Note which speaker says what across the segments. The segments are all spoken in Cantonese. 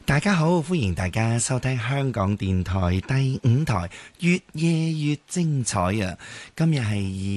Speaker 1: 大家好，歡迎大家收聽香港電台第5台越夜越精彩啊！今日係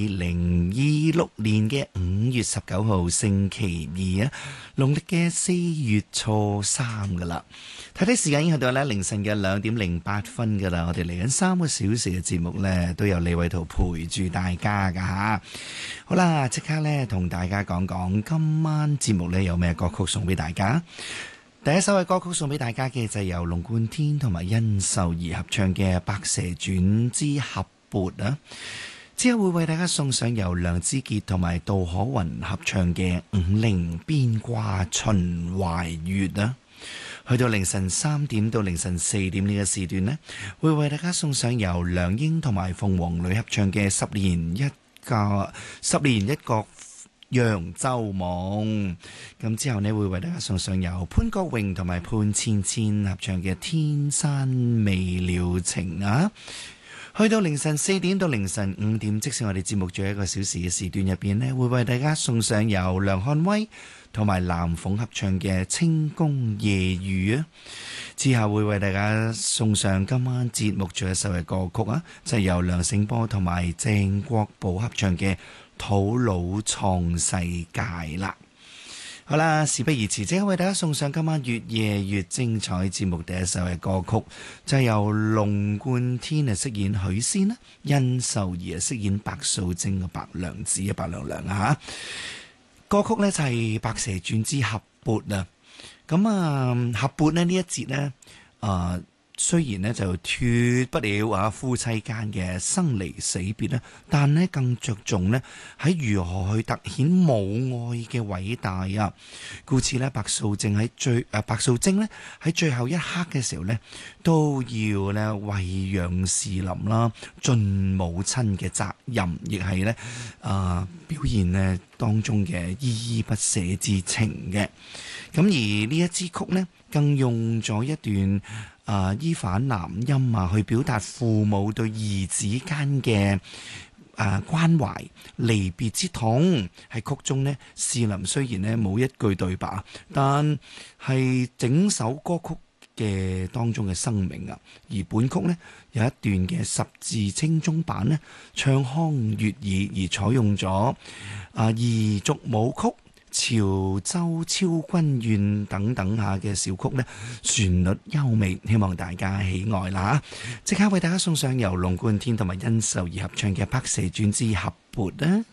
Speaker 1: 2026年嘅5月19號星期2啊，農曆嘅4月初3噶啦。睇睇時間已經去到咧凌晨嘅2點08分噶啦，我哋嚟緊3個小時嘅節目呢，都有李偉圖陪住大家噶吓。好啦，即刻呢同大家講講今晚節目呢有咩歌曲送俾大家。第一首嘅歌曲送俾大家嘅就係由龍貫天同埋殷秀儀合唱嘅《白蛇傳之俠撥》啊，之後會為大家送上由梁之傑同埋杜可雲合唱嘅《五陵邊掛秦淮月》啊，去到凌晨3點到凌晨4點呢個時段呢，會為大家送上由梁英同埋鳳凰女合唱嘅《十年一個揚州夢》，咁之後呢會為大家送上由潘國榮同埋潘芊芊合唱嘅《天山未了情》啊，去到凌晨4點到凌晨5點，即使我哋節目仲有1個小時嘅時段入邊呢，會為大家送上由梁漢威同埋藍鳳合唱嘅《清宮夜雨》啊，之後會為大家送上今晚節目最後一首嘅歌曲啊，就係由梁醒波同埋鄭國寶合唱嘅土佬創世界啦。好啦，事不宜遲，即刻為大家送上今晚越夜越精彩節目第一首嘅歌曲，就係由龍貫天飾演許仙啦，殷秀儀飾演白素貞嘅白娘子白娘娘啊。歌曲呢就係《白蛇傳之俠撥》啊。咁啊，俠撥呢一節呢，雖然呢就脫不了夫妻間嘅生離死別咧，但呢更着重呢喺如何去凸顯母愛嘅偉大啊！故此呢，白素貞喺最後一刻嘅時候呢，都要呢餵養士林啦，盡母親嘅責任，亦係呢表現呢當中嘅依依不捨之情嘅。咁而呢一支曲呢，更用咗一段依反男音去表達父母對兒子間嘅關懷離別之痛。喺曲中呢，士林雖然呢冇一句對白，但係整首歌曲嘅當中嘅生命啊。而本曲呢，有一段嘅十字清中版呢，唱腔悅耳，而採用咗彝族舞曲、潮州超軍怨等等下嘅小曲呢，旋律優美，希望大家喜愛啦。即刻為大家送上由龍貫天同埋殷秀儀合唱嘅《白蛇傳之俠撥》啊！